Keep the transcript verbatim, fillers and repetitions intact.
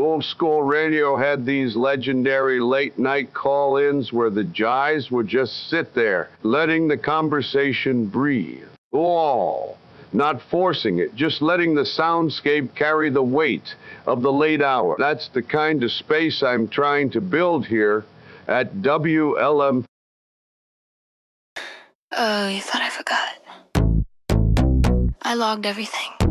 Old school radio had these legendary late night call-ins where the guys would just sit there, letting the conversation breathe. Oh, not forcing it, just letting the soundscape carry the weight of the late hour. That's the kind of space I'm trying to build here at W L M. Oh, you thought I forgot. I logged everything.